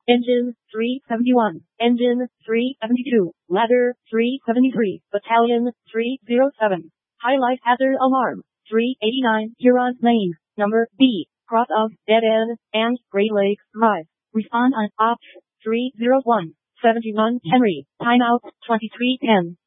Engine 371, Engine 372, Ladder 373, Battalion 307. Highlight hazard alarm 389, Huron Lane, number B, cross of Dead End and Great Lakes Drive. Respond on Ops 301, 71 Henry, timeout 2310.